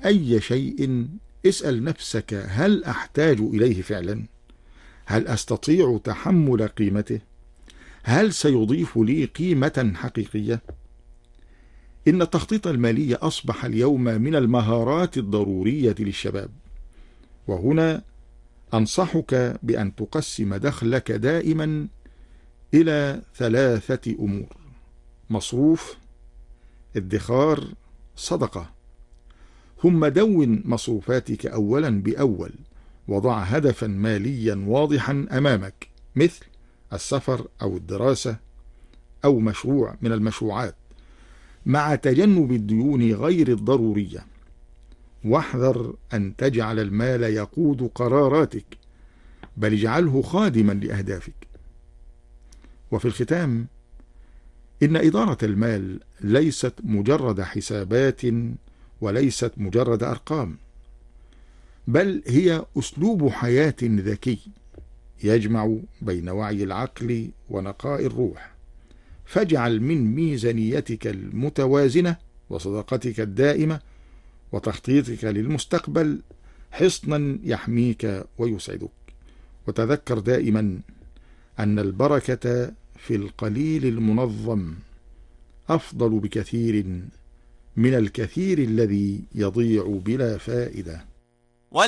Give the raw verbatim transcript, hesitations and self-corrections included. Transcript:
أي شيء اسأل نفسك: هل أحتاج إليه فعلا؟ هل أستطيع تحمل قيمته؟ هل سيضيف لي قيمة حقيقية؟ إن التخطيط المالي أصبح اليوم من المهارات الضرورية للشباب، وهنا أنصحك بأن تقسم دخلك دائما إلى ثلاثة أمور: مصروف، ادخار، صدقة. ثم دون مصروفاتك أولا بأول، وضع هدفا ماليا واضحا أمامك، مثل السفر أو الدراسة أو مشروع من المشروعات، مع تجنب الديون غير الضرورية. واحذر أن تجعل المال يقود قراراتك، بل اجعله خادما لأهدافك. وفي الختام، إن إدارة المال ليست مجرد حسابات وليست مجرد أرقام، بل هي أسلوب حياة ذكي يجمع بين وعي العقل ونقاء الروح. فاجعل من ميزانيتك المتوازنة وصدقتك الدائمة وتخطيطك للمستقبل حصنا يحميك ويسعدك. وتذكر دائما أن البركة في القليل المنظم أفضل بكثير من الكثير الذي يضيع بلا فائدة.